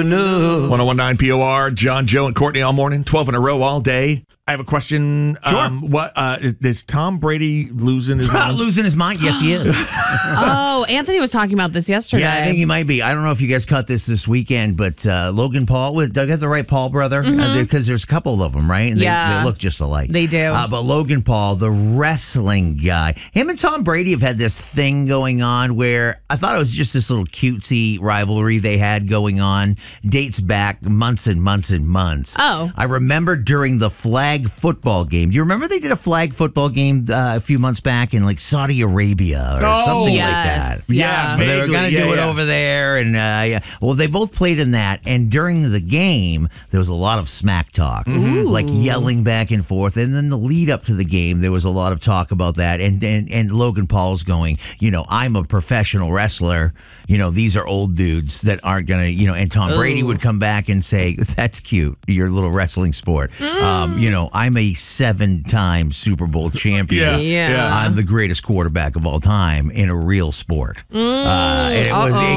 know. 101.9 POR, John, Joe, and Courtney all morning, 12 in a row all day. I have a question. Sure. Is Tom Brady losing his mind? Losing his mind? Yes, he is. Oh, Anthony was talking about this yesterday. Yeah, I think he might be. I don't know if you guys caught this weekend, but Logan Paul, did I get the right Paul brother? Because there's a couple of them, right? And they look just alike. They do. But Logan Paul, the wrestling guy, him and Tom Brady have had this thing going on where I thought it was just this little cutesy rivalry they had going on. Dates back months and months and months. Oh. I remember during the flag football game. Do you remember they did a flag football game a few months back in like Saudi Arabia or something like that? Yeah. They were going to do it yeah. over there. And well, they both played in that. And during the game, there was a lot of smack talk, like yelling back and forth. And then the lead up to the game, there was a lot of talk about that. And Logan Paul's going, I'm a professional wrestler. These are old dudes that aren't going to, and Tom Brady would come back and say, that's cute, your little wrestling sport. I'm a 7-time Super Bowl champion. Yeah. I'm the greatest quarterback of all time in a real sport. And it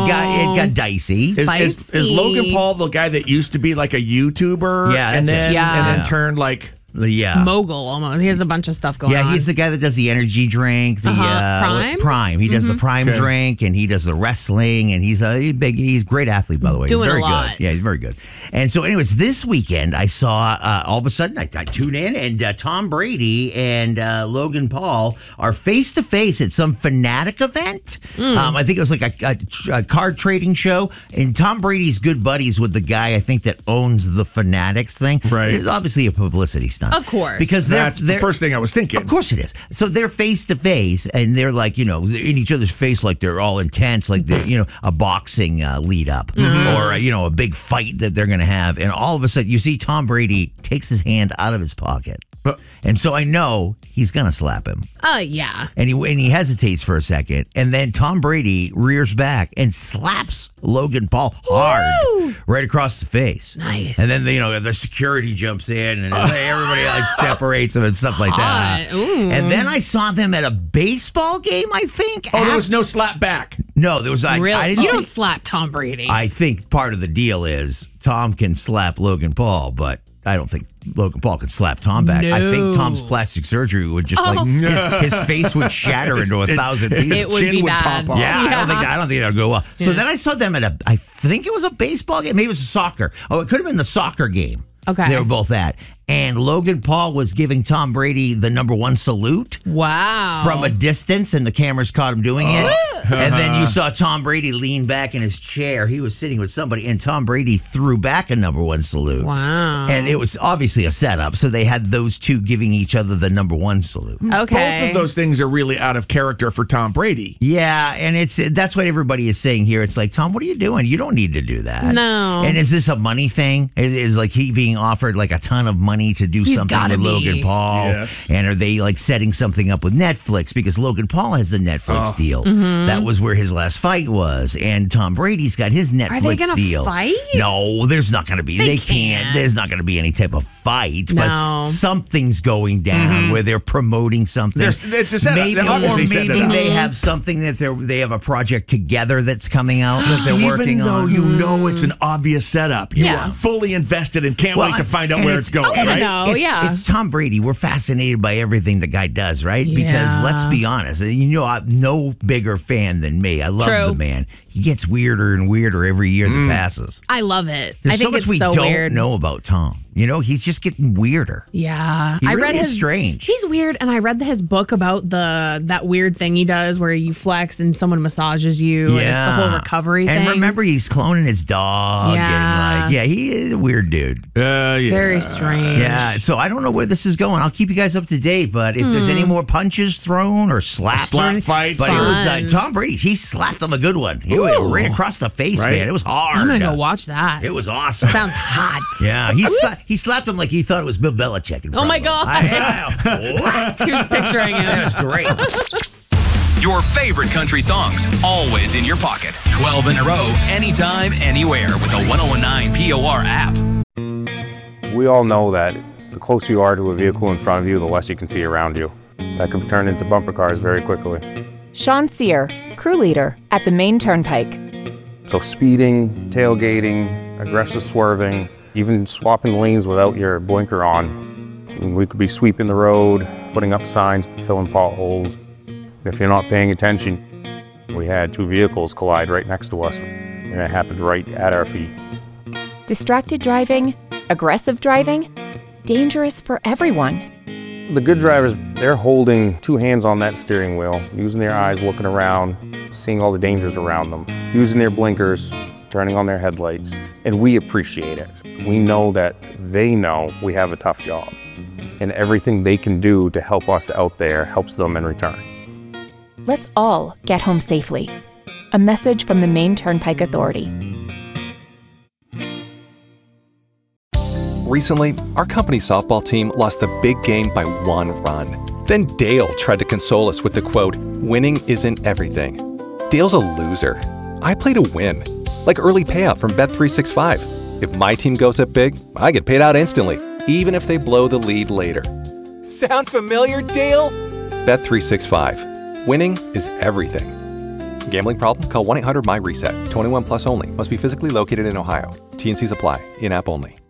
got dicey. Is Logan Paul the guy that used to be like a YouTuber? Yeah, and that's it. then turned like... mogul almost. He has a bunch of stuff going on. Yeah, he's the guy that does the energy drink, the Prime. He does the Prime drink, and he does the wrestling, and he's a great athlete, by the way. Doing he's very a lot. good. Yeah, he's very good. And so, anyways, this weekend I saw all of a sudden I tuned in, and Tom Brady and Logan Paul are face to face at some Fanatic event. I think it was like a card trading show, and Tom Brady's good buddies with the guy I think that owns the Fanatics thing. Right. It's obviously a publicity stunt. Of course. Because That's the first thing I was thinking. Of course it is. So they're face to face, and they're like, in each other's face, like they're all intense, like they're, a boxing lead up, or a big fight that they're going to have. And all of a sudden, you see Tom Brady takes his hand out of his pocket, and so I know he's going to slap him. Oh, yeah. And he hesitates for a second, and then Tom Brady rears back and slaps Logan Paul hard right across the face. Nice. And then the security jumps in, and everybody like separates them and stuff like that. Ooh. And then I saw them at a baseball game, I think. Oh, there was no slap back. No, there was. Really? I didn't You see, don't slap Tom Brady. I think part of the deal is Tom can slap Logan Paul, but I don't think Logan Paul could slap Tom back. I think Tom's plastic surgery would just his face would shatter into 1,000 pieces. It would be bad. Pop off. Yeah, I don't think that would go well. So then I saw them at I think it was a baseball game. Maybe it was a soccer. Oh, it could have been the soccer game. Okay. They were both at. And Logan Paul was giving Tom Brady the #1 salute. Wow. From a distance, and the cameras caught him doing it. And then you saw Tom Brady lean back in his chair. He was sitting with somebody, and Tom Brady threw back a #1 salute. Wow. And it was obviously a setup, so they had those two giving each other the #1 salute. Okay. Both of those things are really out of character for Tom Brady. Yeah, and that's what everybody is saying here. It's like, Tom, what are you doing? You don't need to do that. No. And is this a money thing? Is like he being offered like a ton of money to do something with Logan Paul? Yes. And are they like setting something up with Netflix? Because Logan Paul has a Netflix deal. That was where his last fight was. And Tom Brady's got his Netflix Are they gonna deal. fight? No, there's not going to be. They can't. can't. There's not going to be any type of fight. No. But something's going down where they're promoting something. It's a setup. Maybe, They're obviously or setting maybe it up. they have something that they have a project together that's coming out that they're working Even though on. you know it's an obvious setup, you Yeah. are fully invested and can't wait to find out and where it's going, I right? know. It's Tom Brady. We're fascinated by everything the guy does, right? Because let's be honest, I'm no bigger fan than me. I love True. the man. He gets weirder and weirder every year that passes. I love it. There's I think so much it's we so don't weird. know about Tom. He's just getting weirder. Yeah, He I really read is his strange. He's weird, and I read his book about that weird thing he does where you flex and someone massages you. And it's the whole recovery and thing. remember, he's cloning his dog. Yeah. And he is a weird dude. Very strange. Yeah, so I don't know where this is going. I'll keep you guys up to date, but if there's any more punches thrown or slaps, Slap or anything- fights. but it was Fun. Tom Brady. He slapped him a good one. He went right across the face, Right. man. It was hard. I'm gonna go watch that. It was awesome. Sounds hot. Yeah, he slapped him like he thought it was Bill Belichick. In front Oh my of him. God. He was picturing it. That was great. Your favorite country songs, always in your pocket. 12 in a row, anytime, anywhere with the 1019 POR app. We all know that the closer you are to a vehicle in front of you, the less you can see around you. That can turn into bumper cars very quickly. Sean Sear, crew leader at the Maine Turnpike. So speeding, tailgating, aggressive swerving, even swapping lanes without your blinker on. And we could be sweeping the road, putting up signs, filling potholes. If you're not paying attention, we had 2 vehicles collide right next to us, and it happened right at our feet. Distracted driving, aggressive driving, dangerous for everyone. The good drivers, they're holding 2 hands on that steering wheel, using their eyes, looking around, seeing all the dangers around them, using their blinkers, turning on their headlights, and we appreciate it. We know that they know we have a tough job, and everything they can do to help us out there helps them in return. Let's all get home safely. A message from the Maine Turnpike Authority. Recently, our company softball team lost the big game by 1 run. Then Dale tried to console us with the quote, "Winning isn't everything." Dale's a loser. I play to win, like early payout from Bet365. If my team goes up big, I get paid out instantly, even if they blow the lead later. Sound familiar, Dale? Bet365. Winning is everything. Gambling problem? Call 1-800-MY-RESET. 21 plus only. Must be physically located in Ohio. T&Cs apply. In-app only.